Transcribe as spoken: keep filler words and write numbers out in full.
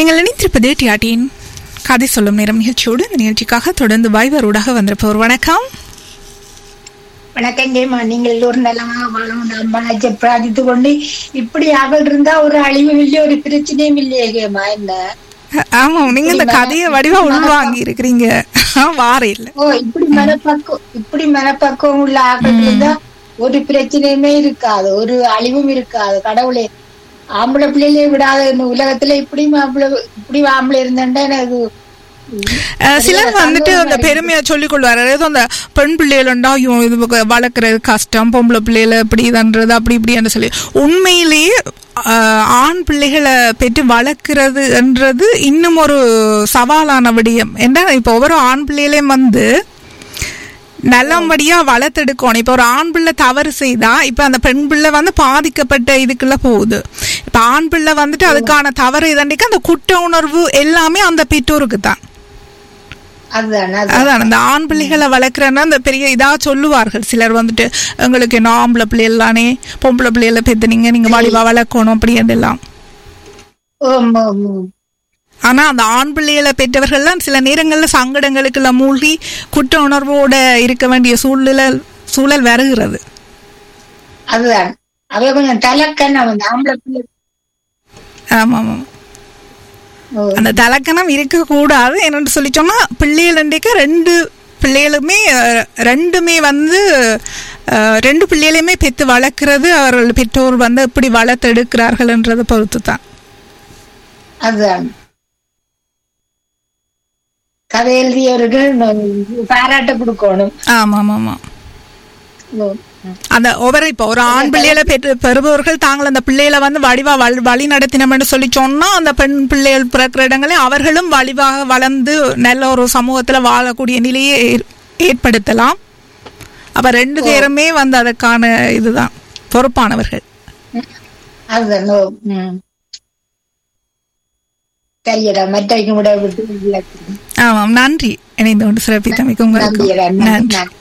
நீங்கள் இணைந்திருப்பது டிஆர்டியின் கதை சொல்லும் நேரம் நிகழ்ச்சியோடு. இந்த நிகழ்ச்சிக்காக தொடர்ந்து வைவரோடாக வந்திருப்பவர். வணக்கம். வணக்கம் ஜெயமா. நீங்கள் எல்லோரும் நலமாக வாழணும் நம்ம பிரார்த்தித்து கொண்டு இப்படி ஆகல் இருந்தா ஒரு அழிவும் இல்லையே, ஒரு பிரச்சனையும் இல்லையே ஜெயமா. என்ன ஆமா, நீங்க இந்த கதையை வடிவா உள்வாங்கி இருக்கிறீங்க. வார இல்ல ஓ இப்படி மனப்பக்குவம் இப்படி மனப்பக்குவம் உள்ள ஆகல் இருந்தா ஒரு பிரச்சனையுமே இருக்காது, ஒரு அழிவும் இருக்காது. கடவுளே ஆம்பளை பிள்ளைகளே விடாத இந்த உலகத்துல இப்படி மாப்பிள்ளை இப்படி ஆம்பளை இருந்தேன்டா எனக்கு. சிலர் வந்துட்டு அந்த பெருமையா சொல்லிக் கொள்வாரு, ஏதோ அந்த பெண் பிள்ளைகளா இது வளர்க்கறது கஷ்டம், பொம்பளை பிள்ளைகளை இப்படி இதுன்றது அப்படி இப்படின்னு சொல்லி. உண்மையிலேயே ஆண் பிள்ளைகளை பெற்று வளர்க்கறதுன்றது இன்னும் ஒரு சவாலான விடயம். ஏன்னா இப்ப ஒவ்வொரு ஆண் பிள்ளைகளையும் வந்து நல்லபடியா வளர்த்தெடுக்கணும். இப்ப ஒரு ஆண் பிள்ளை தவறு செய்தா இப்ப அந்த பெண் பிள்ளை வந்து பாதிக்கப்பட்ட இதுக்குள்ள போகுது. இப்ப ஆண் பிள்ளை வந்துட்டு அதுக்கான தவறு இதண்டிக்கு அந்த குற்ற உணர்வு எல்லாமே அந்த பெற்றோருக்கு தான். அதான் அந்த ஆண் பிள்ளைகளை வளர்க்குறன்னா அந்த பெரிய இதா சொல்லுவார்கள் சிலர் வந்துட்டு, எங்களுக்கு என்ன ஆம்பளை பிள்ளைகளானே பொம்பளை பிள்ளைகளை பெற்றுனீங்க, நீங்க வடிவா வளர்க்கணும் அப்படின்றதெல்லாம். ஆனா அந்த ஆண் பிள்ளைகளை பெற்றவர்கள் சில நேரங்கள்ல சங்கடங்களுக்குள்ள மூழ்கி குற்ற உணர்வோட இருக்க வேண்டிய சூழ்நிலை சூழல் வருகிறது. அதுதான் ஆமா ஆமா அந்த தலக்கணம் இருக்க கூடாது. என்னன்னு சொல்லி சொன்னா பிள்ளைகள் ரெண்டு பிள்ளைகளுமே ரெண்டுமே வந்து ரெண்டு பிள்ளைகளையுமே பெற்று வளர்க்கிறது அவர்கள் பெற்றோர் வந்து எப்படி வளர்த்து எடுக்கிறார்கள் என்றதை பொறுத்து தான். அதுதான் கதை எழுதியவர்கள் பாராட்ட கொடுக்கணும். ஆமா ஆமா அந்த ஒவ்வொரு இப்போ ஒரு ஆண் பிள்ளைகளை பெற்று பெறுபவர்கள் தாங்கள் அந்த பிள்ளைகளை வந்து வடிவா வழி நடத்தினோம்னு சொல்லி சொன்னா அந்த பெண் பிள்ளைகள் பிறக்கிற இடங்களே அவர்களும் வலிவாக வளர்ந்து நல்ல ஒரு சமூகத்துல வாழக்கூடிய நிலையை ஏற்படுத்தலாம். அப்ப ரெண்டு பேருமே வந்து அதற்கான இதுதான் பொறுப்பானவர்கள். ஆமாம், நன்றி. இணைந்து கொண்டு சிறப்பித்தமைக்கு உங்களுக்கு நன்றி.